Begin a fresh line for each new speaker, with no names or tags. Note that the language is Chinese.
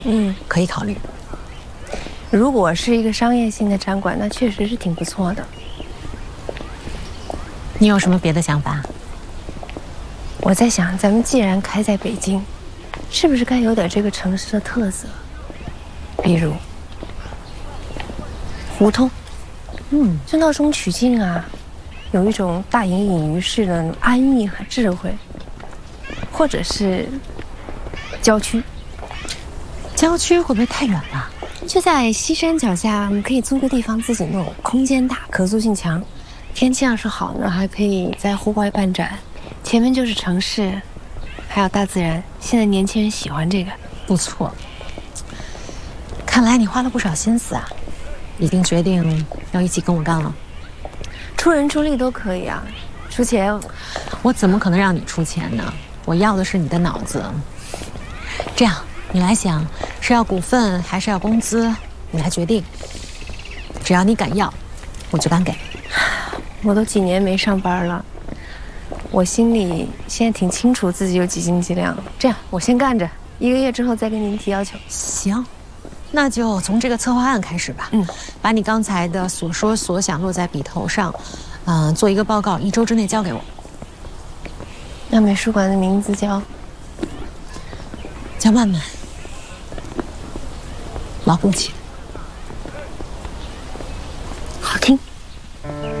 可以考虑。
如果是一个商业性的展馆，那确实是挺不错的。
你有什么别的想法？
我在想，咱们既然开在北京，是不是该有点这个城市的特色？比如胡同，就闹中取静啊，有一种大隐隐于市的安逸和智慧。或者是郊区，
郊区会不会太远了？
就在西山脚下，我们可以租个地方自己弄，空间大，可塑性强。天气要是好呢，还可以在户外办展。前面就是城市，还有大自然。现在年轻人喜欢这个，
不错。看来你花了不少心思啊，已经决定要一起跟我干了。
出人出力都可以啊，出钱，
我怎么可能让你出钱呢？我要的是你的脑子。这样，你来想，是要股份还是要工资，你来决定。只要你敢要，我就敢给。
我都几年没上班了，我心里现在挺清楚自己有几斤几两。这样，我先干着，1个月之后再跟您提要求。
行，那就从这个策划案开始吧。把你刚才的所说所想落在笔头上，做一个报告，1周之内交给我。
那美术馆的名字叫
曼曼，牢不起。